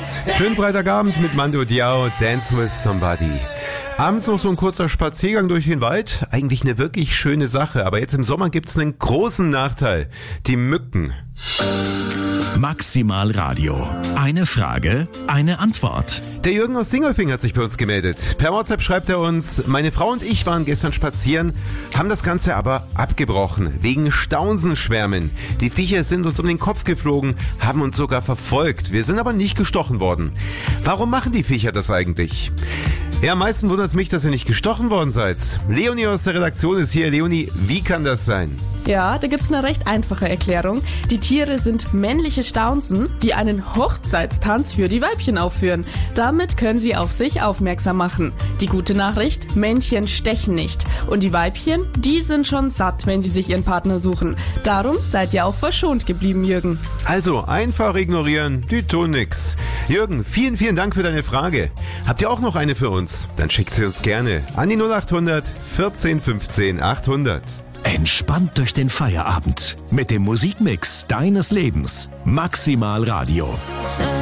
Schönen Freitagabend mit Mando Diao, Dance with Somebody. Abends noch so ein kurzer Spaziergang durch den Wald. Eigentlich eine wirklich schöne Sache. Aber jetzt im Sommer gibt's einen großen Nachteil. Die Mücken. Maximal Radio. Eine Frage, eine Antwort. Der Jürgen aus Dingolfing hat sich bei uns gemeldet. Per WhatsApp schreibt er uns: Meine Frau und ich waren gestern spazieren, haben das Ganze aber abgebrochen. Wegen Staunsenschwärmen. Die Viecher sind uns um den Kopf geflogen, haben uns sogar verfolgt. Wir sind aber nicht gestochen worden. Warum machen die Viecher das eigentlich? Ja, am meisten wundert es mich, dass ihr nicht gestochen worden seid. Leonie aus der Redaktion ist hier. Leonie, wie kann das sein? Ja, da gibt's eine recht einfache Erklärung. Die Tiere sind männliche Staunsen, die einen Hochzeitstanz für die Weibchen aufführen. Damit können sie auf sich aufmerksam machen. Die gute Nachricht: Männchen stechen nicht. Und die Weibchen, die sind schon satt, wenn sie sich ihren Partner suchen. Darum seid ihr auch verschont geblieben, Jürgen. Also einfach ignorieren, die tun nix. Jürgen, vielen, vielen Dank für deine Frage. Habt ihr auch noch eine für uns? Dann schickt sie uns gerne an die 0800 14 15 800. Entspannt durch den Feierabend mit dem Musikmix deines Lebens. Maximal Radio.